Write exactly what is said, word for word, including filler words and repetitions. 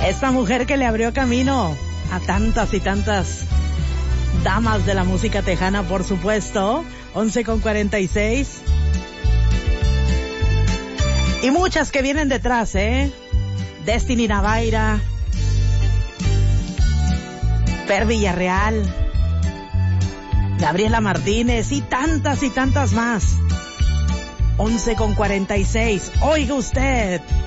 Esta mujer que le abrió camino a tantas y tantas damas de la música tejana, por supuesto. once con cuarenta y seis. Y muchas que vienen detrás, ¿eh? Destiny Navaira, Per Villarreal, Gabriela Martínez y tantas y tantas más. once con cuarenta y seis. Oiga usted.